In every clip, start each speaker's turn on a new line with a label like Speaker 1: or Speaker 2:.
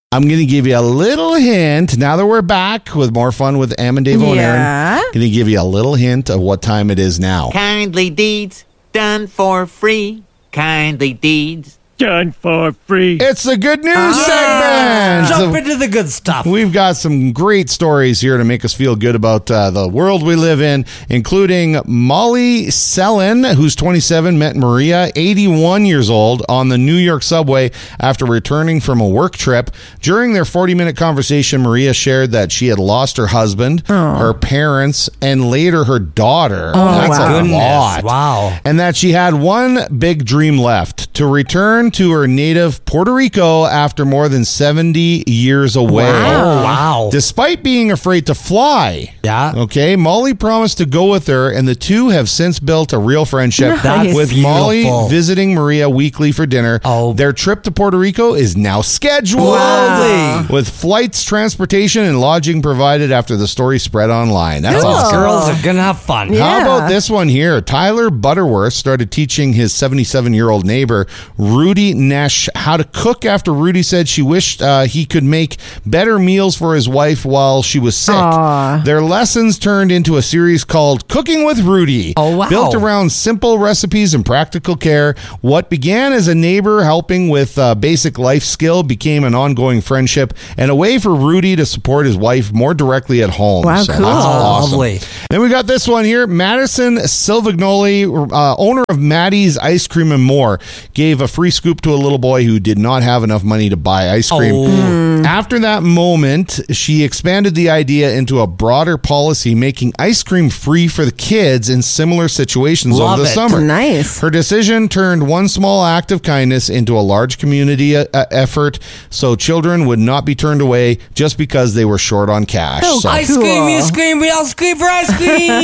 Speaker 1: I'm going to give you a little hint. Now that we're back with more fun with Em and Dave and Aaron, I'm going to give you a little hint of what time it is now.
Speaker 2: Kindly deeds done for free. Kindly deeds
Speaker 3: done for free.
Speaker 1: It's the good news segment.
Speaker 4: Jump into the good stuff.
Speaker 1: We've got some great stories here to make us feel good about the world we live in, including Molly Sellen, who's 27, met Maria, 81 years old, on the New York subway after returning from a work trip. During their 40-minute conversation, Maria shared that she had lost her husband, her parents, and later her daughter. That's a lot.
Speaker 4: Wow.
Speaker 1: And that she had one big dream left, to return to her native Puerto Rico after more than 70 years away.
Speaker 4: Wow.
Speaker 1: Despite being afraid to fly.
Speaker 4: Yeah.
Speaker 1: Okay, Molly promised to go with her, and the two have since built a real friendship.
Speaker 4: That's
Speaker 1: with
Speaker 4: beautiful.
Speaker 1: Molly visiting Maria weekly for dinner.
Speaker 4: Oh.
Speaker 1: Their trip to Puerto Rico is now scheduled.
Speaker 4: Wow.
Speaker 1: With flights, transportation, and lodging provided after the story spread online. That's
Speaker 4: Those
Speaker 1: awesome.
Speaker 4: girls are going to have fun.
Speaker 1: How about this one here? Tyler Butterworth started teaching his 77-year-old neighbor, Rudy Nesh, how to cook after Rudy said she wished he could make better meals for his wife while she was sick. Their lessons turned into a series called Cooking with Rudy.
Speaker 4: Oh, wow.
Speaker 1: Built around simple recipes and practical care. What began as a neighbor helping with basic life skill became an ongoing friendship and a way for Rudy to support his wife more directly at home.
Speaker 5: Wow,
Speaker 1: so
Speaker 5: cool.
Speaker 1: That's awesome.
Speaker 4: Lovely.
Speaker 1: Then we got this one here. Madison Silvagnoli, owner of Maddie's Ice Cream and More, gave a free scoop to a little boy who did not have enough money to buy ice cream. After that moment, she expanded the idea into a broader policy, making ice cream free for the kids in similar situations
Speaker 4: Love
Speaker 1: over the
Speaker 4: it.
Speaker 1: summer.
Speaker 5: Nice.
Speaker 1: Her decision turned one small act of kindness into a large community effort, so children would not be turned away just because they were short on cash.
Speaker 5: Oh,
Speaker 1: So-
Speaker 4: Ice cream, you scream, we all scream for ice cream.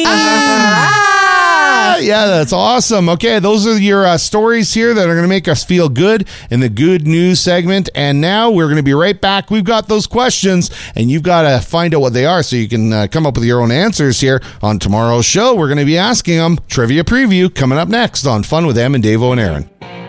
Speaker 1: Yeah, that's awesome. Okay, those are your stories here that are going to make us feel good in the good news segment. And now we're going to be right back. We've got those questions, and you've got to find out what they are so you can come up with your own answers here on tomorrow's show. We're going to be asking them. Trivia preview coming up next on Fun with Em and Davo and Aaron.